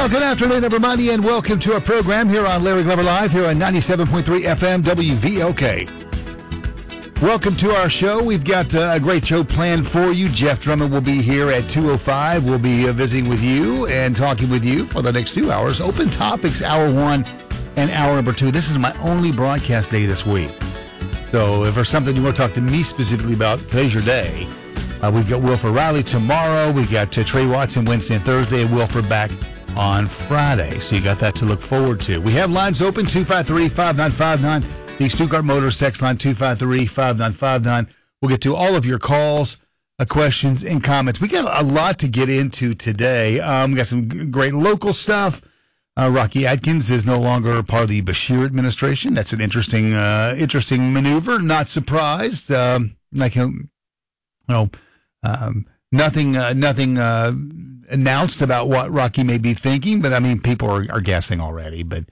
Well, good afternoon, everybody, and welcome to our program here on Larry Glover Live here on 97.3 FM WVLK. Welcome to our show. We've got a great show planned for you. Jeff Drummond will be here at 2:05. We'll be visiting with you and talking with you for the next 2 hours. Open Topics, Hour 1 and Hour number 2. This is my only broadcast day this week. So if there's something you want to talk to me specifically about, today's your day. We've got Wilford Riley tomorrow. We've got Trey Watson Wednesday and Thursday, and Wilford back on Friday. So you got that to look forward to. We have lines open, 253-5959. The Stuttgart Motors text line, 253-5959. We'll get to all of your calls, questions, and comments. We got a lot to get into today. We got some great local stuff. Rocky Adkins is no longer part of the Beshear administration. That's an interesting maneuver. Not surprised. Nothing announced about what Rocky may be thinking, but I mean, people are guessing already, but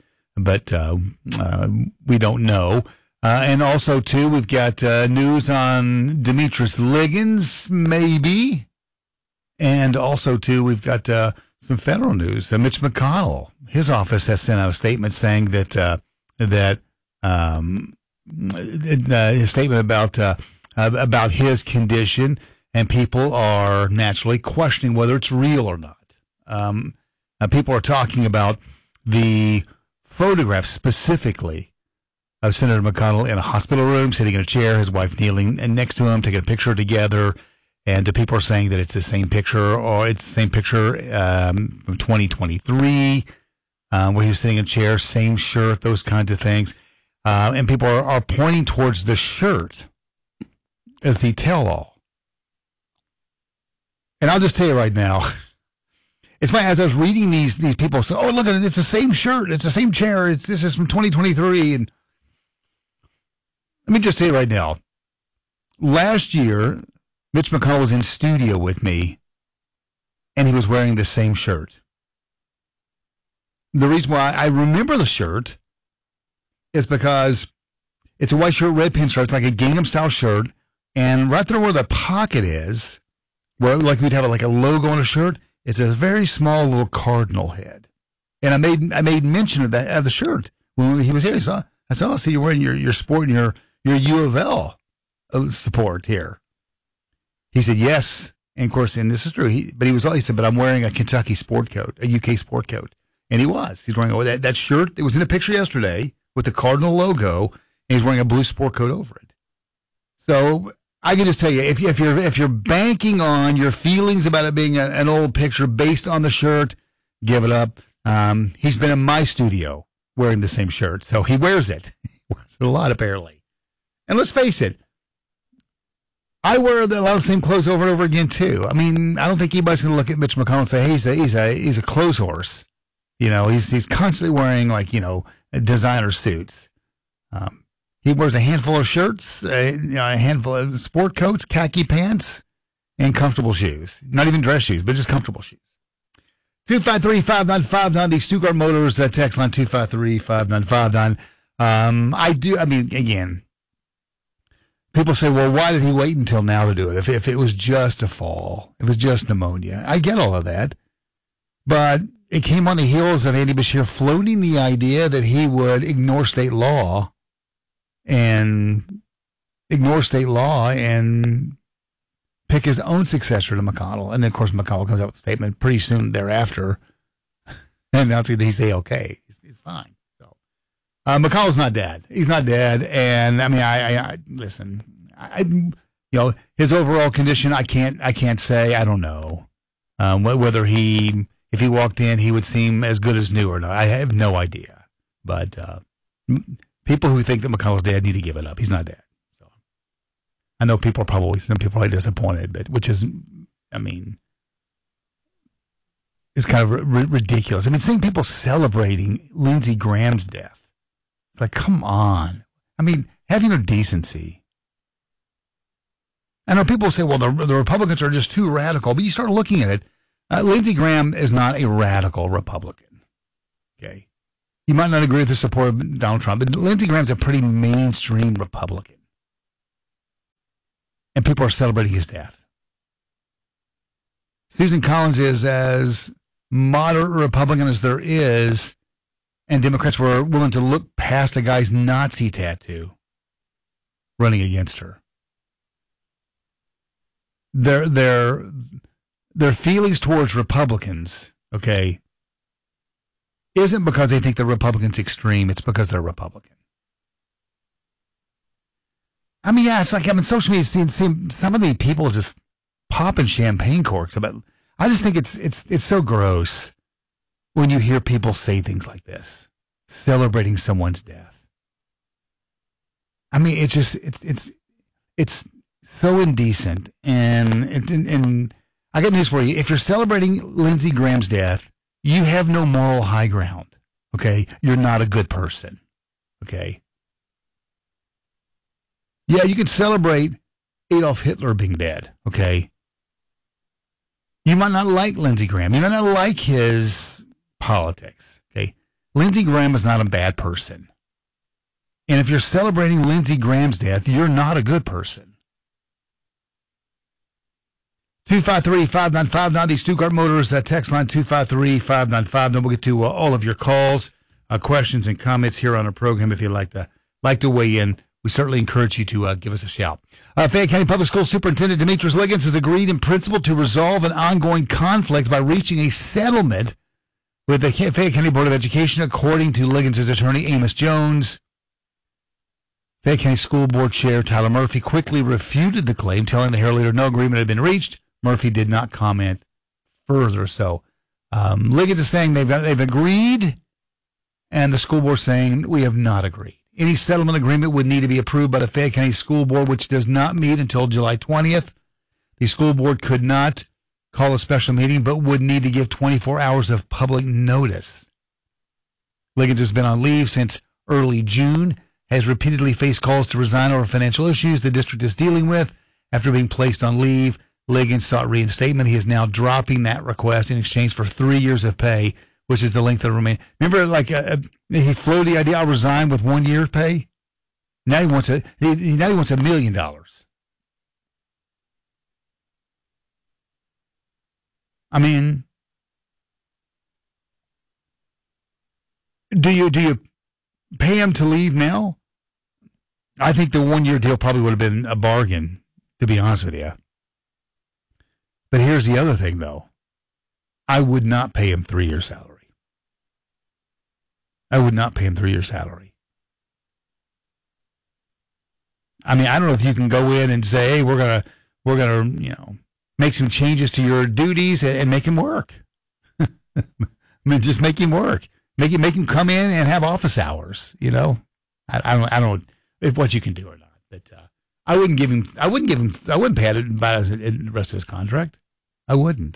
we don't know. And also, too, we've got news on Demetrius Liggins, maybe. And also, too, we've got some federal news. Mitch McConnell, his office has sent out a statement saying that his statement about his condition, and people are naturally questioning whether it's real or not. People are talking about the photograph specifically of Senator McConnell in a hospital room, sitting in a chair, his wife kneeling next to him, taking a picture together. And people are saying that it's the same picture, or it's the same picture from 2023, where he was sitting in a chair, same shirt, those kinds of things. And people are pointing towards the shirt as the tell-all. And I'll just tell you right now, it's funny, as I was reading these people say, oh, look at it, it's the same shirt, it's the same chair, this is from 2023. And let me just tell you right now, last year, Mitch McConnell was in studio with me, and he was wearing the same shirt. The reason why I remember the shirt is because it's a white shirt, red pinstripe. It's like a Gangnam-style shirt, and right there where the pocket is, where like we'd have like a logo on a shirt, it's a very small little cardinal head. And I made mention of that, of the shirt when he was here. I said, oh, see, you're wearing your sport and your U of L support here. He said, yes. And of course, and this is true. He said, but I'm wearing a Kentucky sport coat, a UK sport coat. And he was. He's wearing that shirt. It was in a picture yesterday with the Cardinal logo, and he's wearing a blue sport coat over it. So I can just tell you, if you're banking on your feelings about it being an old picture based on the shirt, give it up. He's been in my studio wearing the same shirt, so he wears it. He wears it a lot, apparently. And let's face it, I wear a lot of the same clothes over and over again too. I mean, I don't think anybody's going to look at Mitch McConnell and say, "Hey, he's a clothes horse." You know, he's constantly wearing designer suits. He wears a handful of shirts, a handful of sport coats, khaki pants, and comfortable shoes. Not even dress shoes, but just comfortable shoes. 253-5959, the Stuttgart Motors text line, 253-5959. Again, people say, well, why did he wait until now to do it? If it was just a fall, if it was just pneumonia. I get all of that. But it came on the heels of Andy Beshear floating the idea that he would ignore state law and pick his own successor to McConnell. And then, of course, McConnell comes out with a statement pretty soon thereafter announcing that he's okay. He's fine. So McConnell's not dead. He's not dead. And I mean, I listen, his overall condition, I can't say. I don't know whether if he walked in, he would seem as good as new or not. I have no idea. But people who think that McConnell's dead need to give it up. He's not dead. So I know some people are probably disappointed, but it's kind of ridiculous. I mean, seeing people celebrating Lindsey Graham's death, it's like, come on. I mean, have no decency. I know people say, well, the Republicans are just too radical, but you start looking at it. Lindsey Graham is not a radical Republican. Okay. You might not agree with the support of Donald Trump, but Lindsey Graham's a pretty mainstream Republican. And people are celebrating his death. Susan Collins is as moderate Republican as there is, and Democrats were willing to look past a guy's Nazi tattoo running against her. Their feelings towards Republicans, okay, isn't because they think the Republicans extreme. It's because they're Republican. I mean, yeah, it's like, social media, seeing some of the people just popping champagne corks about. I just think it's so gross when you hear people say things like this, celebrating someone's death. I mean, it's so indecent, and I got news for you. If you're celebrating Lindsey Graham's death, you have no moral high ground, okay? You're not a good person, okay? Yeah, you can celebrate Adolf Hitler being dead, okay? You might not like Lindsey Graham. You might not like his politics, okay? Lindsey Graham is not a bad person. And if you're celebrating Lindsey Graham's death, you're not a good person. 253-5959, the Stuttgart Motors text line 253-5959. We'll get to all of your calls, questions, and comments here on our program. If you'd like to weigh in, we certainly encourage you to give us a shout. Fayette County Public School Superintendent Demetrius Liggins has agreed in principle to resolve an ongoing conflict by reaching a settlement with the Fayette County Board of Education, according to Liggins' attorney, Amos Jones. Fayette County School Board Chair Tyler Murphy quickly refuted the claim, telling the Herald Leader no agreement had been reached. Murphy did not comment further. So Liggins is saying they've agreed, and the school board saying we have not agreed. Any settlement agreement would need to be approved by the Fayette County School Board, which does not meet until July 20th. The school board could not call a special meeting, but would need to give 24 hours of public notice. Liggins has been on leave since early June, has repeatedly faced calls to resign over financial issues the district is dealing with. After being placed on leave, Liggins sought reinstatement. He is now dropping that request in exchange for 3 years of pay, which is the length of remain. Remember, he floated the idea, I'll resign with 1 year's pay. Now he wants $1 million. I mean, do you pay him to leave now? I think the 1 year deal probably would have been a bargain, to be honest with you. But here's the other thing, though. I would not pay him 3 years' salary. I would not pay him 3 years' salary. I mean, I don't know if you can go in and say, hey, we're gonna, make some changes to your duties and make him work. I mean, just make him work. Make him come in and have office hours. I don't know if what you can do or not. But I wouldn't pay it by the rest of his contract. I wouldn't.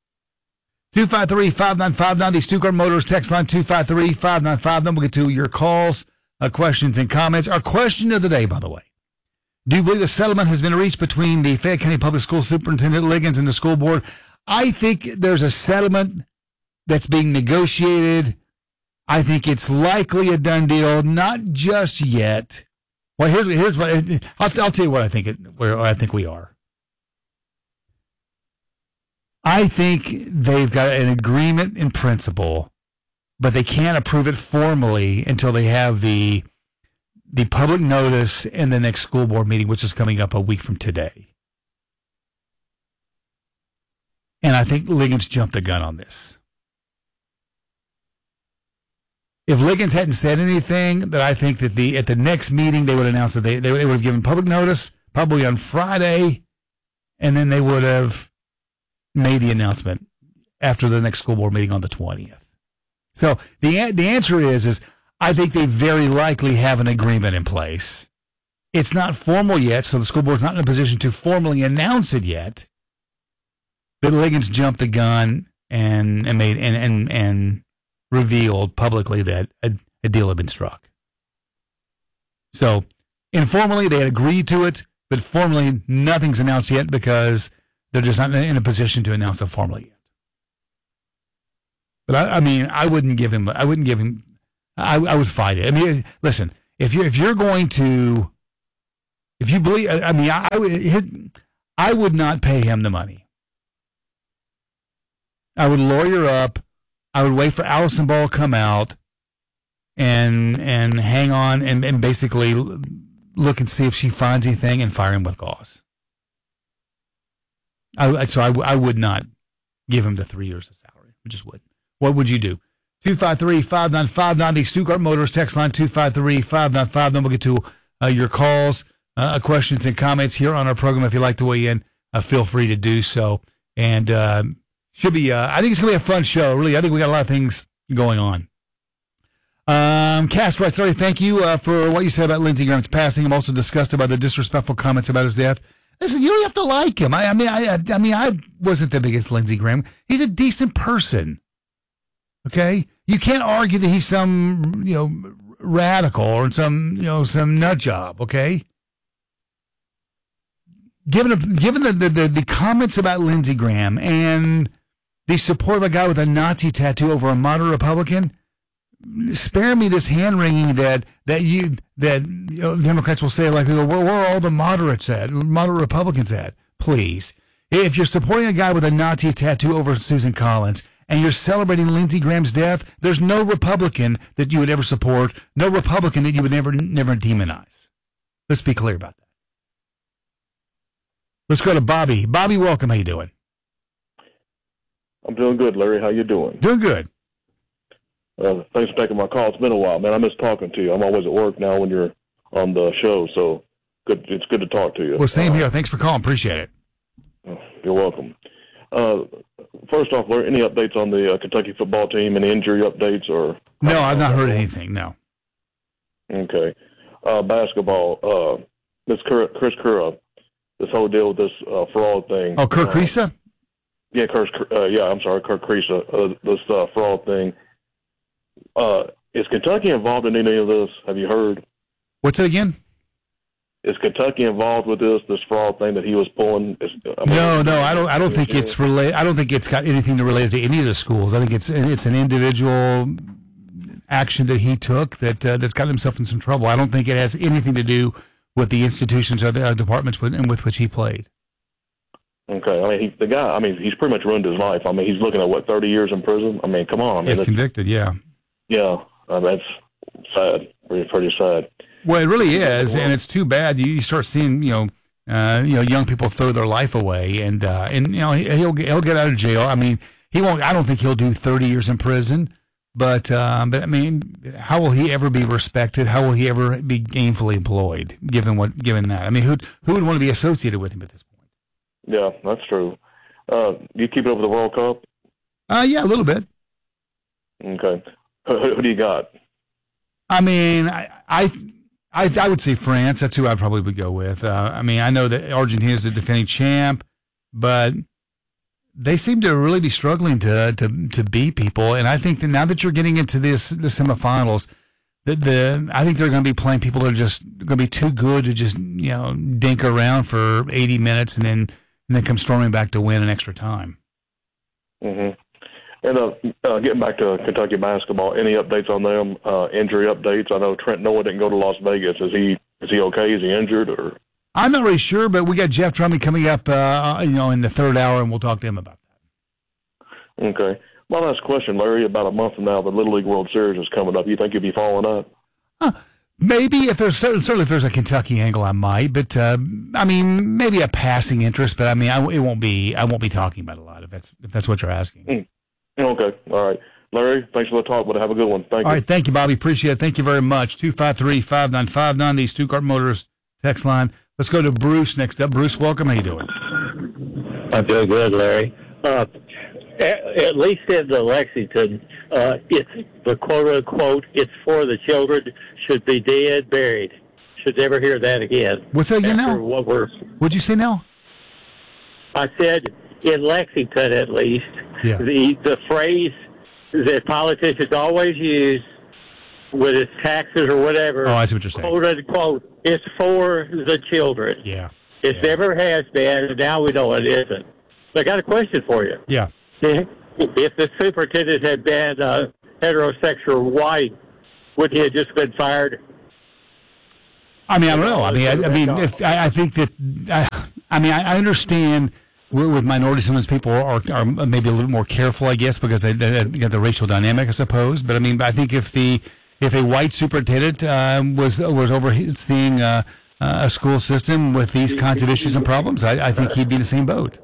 253-5959, the Stuttgart Motors text line 253-5959. We'll get to your calls, questions, and comments. Our question of the day, by the way. Do you believe a settlement has been reached between the Fayette County Public School Superintendent Liggins and the school board? I think there's a settlement that's being negotiated. I think it's likely a done deal, not just yet. Well, here's what I'll tell you what I think where I think we are. I think they've got an agreement in principle, but they can't approve it formally until they have the public notice in the next school board meeting, which is coming up a week from today. And I think Liggins jumped the gun on this. If Liggins hadn't said anything, that I think that at the next meeting they would announce that they would have given public notice, probably on Friday, and then they would have made the announcement after the next school board meeting on the 20th. So the answer is I think they very likely have an agreement in place. It's not formal yet, so the school board's not in a position to formally announce it yet. But Liggins jumped the gun and revealed publicly that a deal had been struck. So informally they had agreed to it, but formally nothing's announced yet because they're just not in a position to announce it formally yet. But I wouldn't give him. I would fight it. I mean, listen, if you believe, I would not pay him the money. I would lawyer up. I would wait for Allison Ball to come out and hang on and basically look and see if she finds anything and fire him with cause. I would not give him the 3 years of salary. I just wouldn't. What would you do? 253-595-90, Stuttgart Motors, text line 253-595. Then we'll get to your calls, questions, and comments here on our program. If you'd like to weigh in, feel free to do so. And should be. I think it's going to be a fun show, really. I think we got a lot of things going on. Cass writes, thank you for what you said about Lindsey Graham's passing. I'm also disgusted by the disrespectful comments about his death. Listen, you don't have to like him. I mean, I wasn't the biggest Lindsey Graham. He's a decent person. Okay, you can't argue that he's some radical or some nut job. Okay, given the comments about Lindsey Graham and the support of a guy with a Nazi tattoo over a moderate Republican, spare me this hand wringing that Democrats will say, like, where are all the moderate Republicans at? Please, if you're supporting a guy with a Nazi tattoo over Susan Collins and you're celebrating Lindsey Graham's death, there's no Republican that you would ever support, no Republican that you would never demonize. Let's be clear about that. Let's go to Bobby. Bobby, welcome. How you doing? I'm doing good, Larry. How you doing? Doing good. Thanks for taking my call. It's been a while, man. I miss talking to you. I'm always at work now when you're on the show, so good. It's good to talk to you. Well, same here. Thanks for calling. Appreciate it. You're welcome. First off, Larry, any updates on the Kentucky football team? Any injury updates? Or no, I've not heard anything. No. Okay. Basketball. Chris Kura. This whole deal with this fraud thing. Oh, Kirk Kriisa? Yeah, Kirk Kriisa. This fraud thing. Is Kentucky involved in any of this? Have you heard? What's it again? Is Kentucky involved with this fraud thing that he was pulling? No, I don't think it's related. I don't think it's got anything to relate to any of the schools. I think it's an individual action that he took that's got himself in some trouble. I don't think it has anything to do with the institutions or the departments with which he played. Okay, I mean, the guy. I mean, he's pretty much ruined his life. I mean, he's looking at 30 years in prison. I mean, come on. I mean, if convicted, yeah. Yeah, that's sad. Pretty sad. Well, it really is, and it's too bad. You start seeing, young people throw their life away, and he'll get out of jail. I mean, he won't. I don't think he'll do 30 years in prison, but I mean, how will he ever be respected? How will he ever be gainfully employed? Given that, I mean, who would want to be associated with him at this point? Yeah, that's true. Do you keep it up with the World Cup? Yeah, a little bit. Okay. Who do you got? I mean, I would say France. That's who I probably would go with. I mean, I know that Argentina is the defending champ, but they seem to really be struggling to beat people. And I think that now that you're getting into the semifinals, I think they're going to be playing people that are just going to be too good to just dink around for 80 minutes and then come storming back to win in extra time. Mm-hmm. And getting back to Kentucky basketball, any updates on them? Injury updates? I know Trent Noah didn't go to Las Vegas. Is he okay? Is he injured? Or I'm not really sure, but we got Jeff Drummond coming up, in the third hour, and we'll talk to him about that. Okay. My last question, Larry. About a month from now, the Little League World Series is coming up. You think you'll be following up? Maybe if there's certainly if there's a Kentucky angle, I might. But I mean, maybe a passing interest. But I mean, I won't be talking about it a lot if that's what you're asking. Okay. All right. Larry, thanks for the talk, but have a good one. Thank you. All right. Thank you, Bobby. Appreciate it. Thank you very much. 253-595-90, the Stuttgart Motors text line. Let's go to Bruce next up. Bruce, welcome. How you doing? I'm doing good, Larry. At least in the Lexington, it's the quote-unquote, it's for the children, should be dead, buried. Should never hear that again. What's that again now? What'd you say now? I said in Lexington, at least, yeah. The phrase that politicians always use with its taxes or whatever, oh, I see what you're saying. Quote unquote, it's for the children. Yeah. It never has been, and now we know it isn't. So I got a question for you. Yeah. If the superintendent had been heterosexual white, would he have just been fired? I mean, I don't know. I think that. I understand with minorities, sometimes people are maybe a little more careful, I guess, because they got the racial dynamic, I suppose. But I mean, I think if a white superintendent was overseeing a school system with these kinds of issues and problems, I think he'd be in the same boat.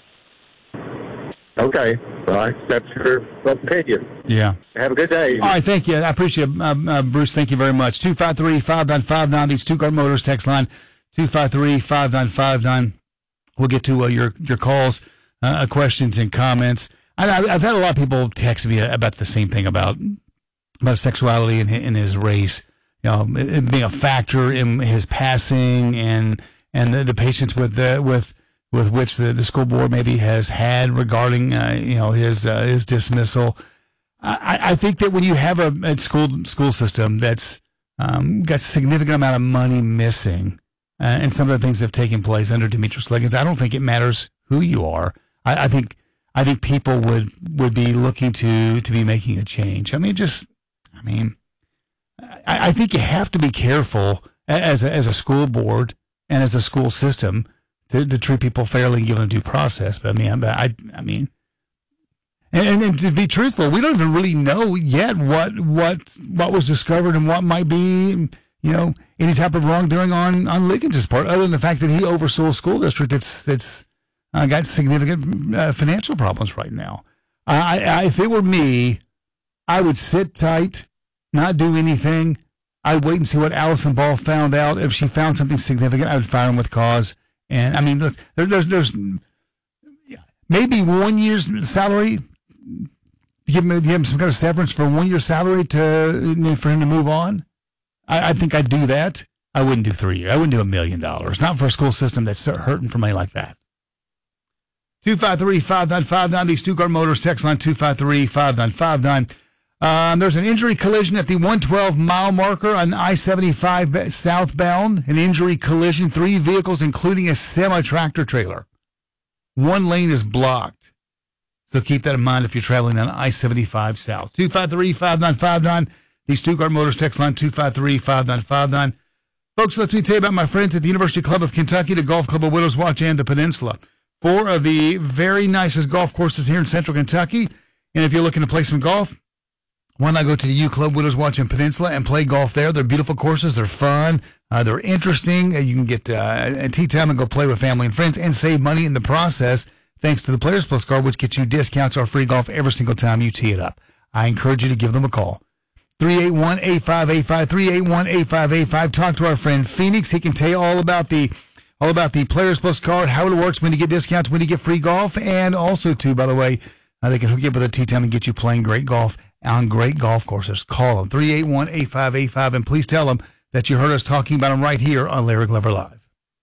Okay. Well, that's your opinion. Yeah. Have a good day. All right, thank you. I appreciate it, Bruce. Thank you very much. 253-5959, the Stuttgart Motors text line, 253-5959. We'll get to your calls, questions, and comments. I've had a lot of people text me about the same thing about sexuality and his race, it being a factor in his passing and the patience with which the school board maybe has had regarding his dismissal. I think that when you have a school system that's got a significant amount of money missing, and some of the things that have taken place under Demetrius Liggins, I don't think it matters who you are. I think people would be looking to be making a change. I think you have to be careful as a school board and as a school system to treat people fairly and give them due process. But and to be truthful, we don't even really know yet what was discovered and what might be, any type of wrongdoing on Liggins' part, other than the fact that he oversaw a school district that's got significant financial problems right now. If it were me, I would sit tight, not do anything. I'd wait and see what Allison Ball found out. If she found something significant, I would fire him with cause. And there's maybe 1 year's salary. Give him some kind of severance for 1 year's salary for him to move on. I think I'd do that. I wouldn't do 3 years. I wouldn't do $1 million. Not for a school system that's hurting for money like that. 253-5959, the Stuttgart Motors text line, 253-5959. There's an injury collision at the 112-mile marker on I-75 southbound. An injury collision, 3 vehicles, including a semi-tractor trailer. 1 lane is blocked. So keep that in mind if you're traveling on I-75 south. 253-5959, the Stuttgart Motors text line, 253-5959. Folks, let me tell you about my friends at the University Club of Kentucky, the Golf Club of Widows Watch, and the Peninsula. 4 of the very nicest golf courses here in central Kentucky. And if you're looking to play some golf, why not go to the U Club Widows Watch and Peninsula and play golf there? They're beautiful courses. They're fun. They're interesting. You can get a tee time and go play with family and friends and save money in the process thanks to the Players Plus card, which gets you discounts or free golf every single time you tee it up. I encourage you to give them a call. 381-8585, 381-8585. Talk to our friend Phoenix. He can tell you all about the Players Plus card, how it works, when you get discounts, when you get free golf, and also, too, by the way, they can hook you up with a tee time and get you playing great golf on great golf courses. Call them, 381-8585, and please tell them that you heard us talking about them right here on Larry Glover Live.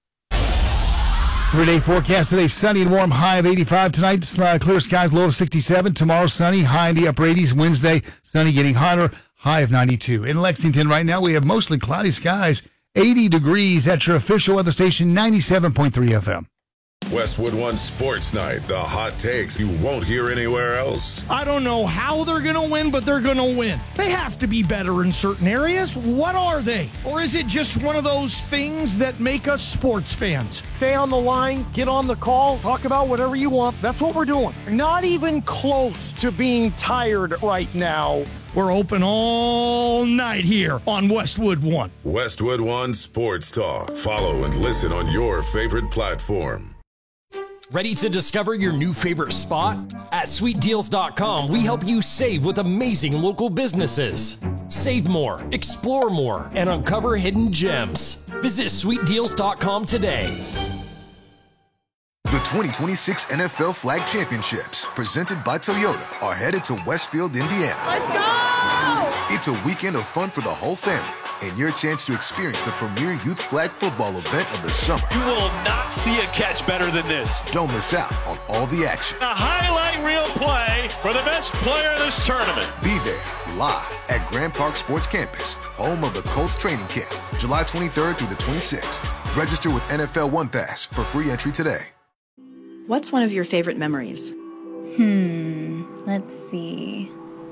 3-day forecast today, sunny and warm, high of 85 tonight. Clear skies, low of 67. Tomorrow, sunny, high in the upper 80s. Wednesday, sunny, getting hotter, high of 92. In Lexington right now, we have mostly cloudy skies, 80 degrees at your official weather station, 97.3 FM. Westwood One Sports Night, the hot takes you won't hear anywhere else. I don't know how they're going to win, but they're going to win. They have to be better in certain areas. What are they? Or is it just one of those things that make us sports fans? Stay on the line, get on the call, talk about whatever you want. That's what we're doing. Not even close to being tired right now. We're open all night here on Westwood One. Westwood One Sports Talk. Follow and listen on your favorite platform. Ready to discover your new favorite spot? At SweetDeals.com, we help you save with amazing local businesses. Save more, explore more, and uncover hidden gems. Visit SweetDeals.com today. The 2026 NFL Flag Championships, presented by Toyota, are headed to Westfield, Indiana. Let's go! It's a weekend of fun for the whole family and your chance to experience the premier youth flag football event of the summer. You will not see a catch better than this. Don't miss out on all the action. A highlight reel play for the best player in this tournament. Be there live at Grand Park Sports Campus, home of the Colts training camp, July 23rd through the 26th. Register with NFL One Pass for free entry today. What's one of your favorite memories? Let's see.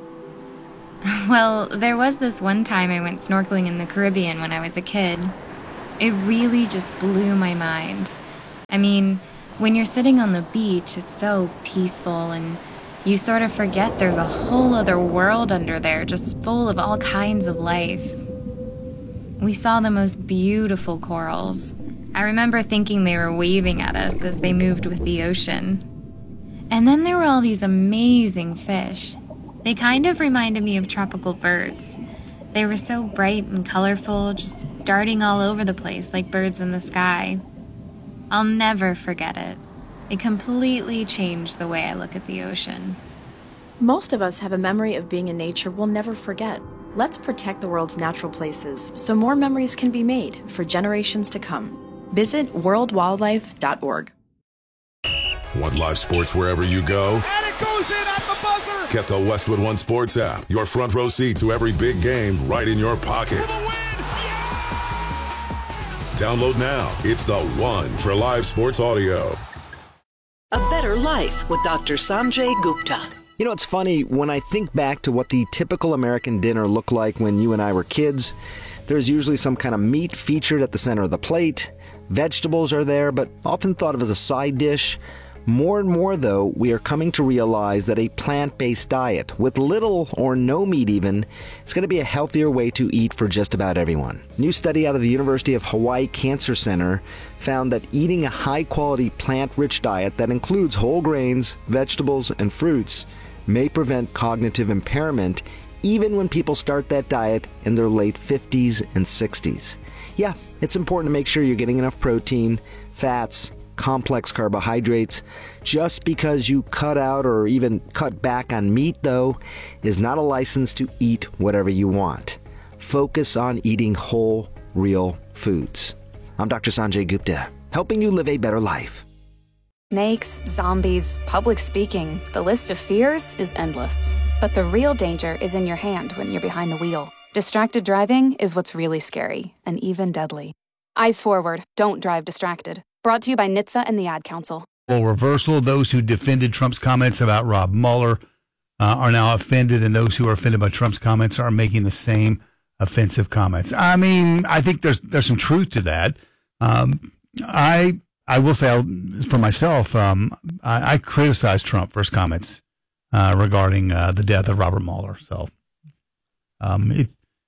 Well, there was this one time I went snorkeling in the Caribbean when I was a kid. It really just blew my mind. I mean, When you're sitting on the beach, it's so peaceful and you sort of forget there's a whole other world under there just full of all kinds of life. We saw the most beautiful corals. I remember thinking they were waving at us as they moved with the ocean. And then there were all these amazing fish. They kind of reminded me of tropical birds. They were so bright and colorful, just darting all over the place like birds in the sky. I'll never forget it. It completely changed the way I look at the ocean. Most of us have a memory of being in nature we'll never forget. Let's protect the world's natural places so more memories can be made for generations to come. Visit worldwildlife.org. Want live sports wherever you go? And it goes in at the buzzer. Get the Westwood One Sports app. Your front row seat to every big game right in your pocket. For the win. Yeah! Download now. It's the one for live sports audio. A Better Life with Dr. Sanjay Gupta. You know, it's funny, when I think back to what the typical American dinner looked like when you and I were kids, there's usually some kind of meat featured at the center of the plate. Vegetables are there, but often thought of as a side dish. More and more, though, we are coming to realize that a plant-based diet, with little or no meat even, is going to be a healthier way to eat for just about everyone. A new study out of the University of Hawaii Cancer Center found that eating a high-quality plant-rich diet that includes whole grains, vegetables, and fruits may prevent cognitive impairment even when people start that diet in their late 50s and 60s. Yeah, it's important to make sure you're getting enough protein, fats, complex carbohydrates. Just because you cut out or even cut back on meat, though, is not a license to eat whatever you want. Focus on eating whole, real foods. I'm Dr. Sanjay Gupta, helping you live a better life. Snakes, zombies, public speaking, the list of fears is endless. But the real danger is in your hand when you're behind the wheel. Distracted driving is what's really scary and even deadly. Eyes forward, don't drive distracted. Brought to you by NHTSA and the Ad Council. Well, reversal. Those who defended Trump's comments about Rob Mueller are now offended, and those who are offended by Trump's comments are making the same offensive comments. I mean, I think there's some truth to that. I will say, for myself, I criticized Trump for his comments regarding the death of Robert Mueller. So, I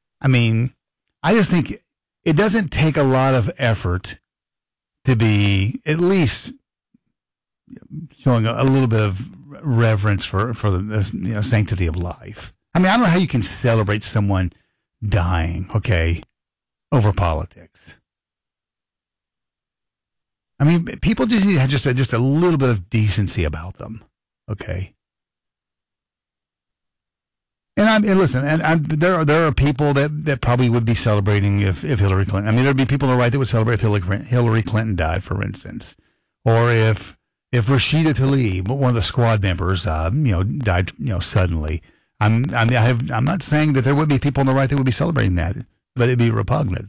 just think it doesn't take a lot of effort to be at least showing a little bit of reverence for the sanctity of life. I mean, I don't know how you can celebrate someone dying, okay, over politics. I mean, people just need to have just a little bit of decency about them, okay. And there are people that probably would be celebrating if Hillary Clinton. I mean, there'd be people on the right that would celebrate if Hillary Clinton died, for instance, or if Rashida Tlaib, one of the squad members, died, suddenly. I'm not saying that there would be people on the right that would be celebrating that, but it'd be repugnant.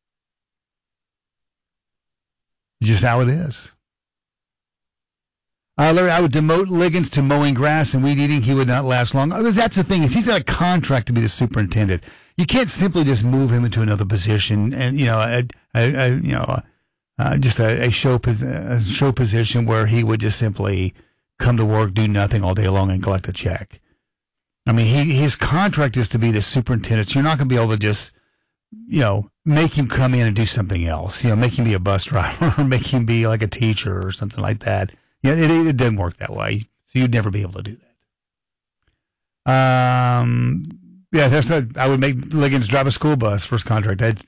Just how it is. Larry, I would demote Liggins to mowing grass and weed eating. He would not last long. That's the thing, is he's got a contract to be the superintendent. You can't simply just move him into another position and just a show position where he would just simply come to work, do nothing all day long, and collect a check. I mean, his contract is to be the superintendent, so you're not going to be able to just make him come in and do something else. Make him be a bus driver or make him be like a teacher or something like that. It didn't work that way, so you'd never be able to do that. I would make Liggins drive a school bus for his contract. It's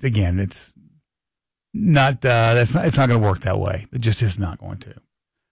not going to work that way. It just is not going to.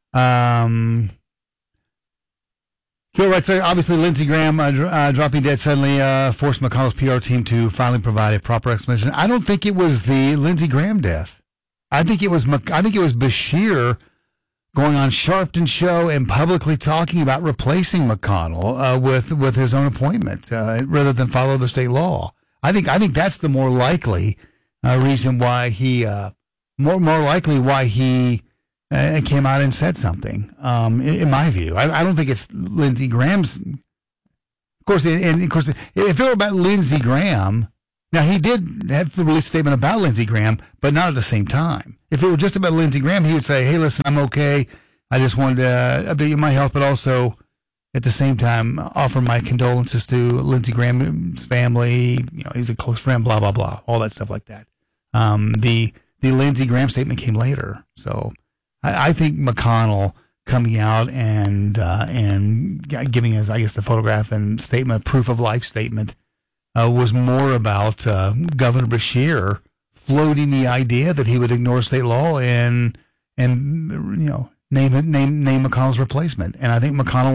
Right, so obviously Lindsey Graham dropping dead suddenly forced McConnell's PR team to finally provide a proper explanation. I don't think it was the Lindsey Graham death. I think it was Bashir going on Sharpton show and publicly talking about replacing McConnell with his own appointment rather than follow the state law. I think that's the more likely reason why he more likely why he came out and said something. In my view, I don't think it's Lindsey Graham's. Of course, if it were about Lindsey Graham, now he did have to release a statement about Lindsey Graham, but not at the same time. If it were just about Lindsey Graham, he would say, "Hey, listen, I'm okay. I just wanted to update you on my health, but also at the same time offer my condolences to Lindsey Graham's family. He's a close friend, blah, blah, blah, all that stuff like that. The Lindsey Graham statement came later. So I think McConnell coming out and giving us, I guess, the photograph and statement, proof of life statement, was more about Governor Beshear floating the idea that he would ignore state law and name McConnell's replacement. And I think McConnell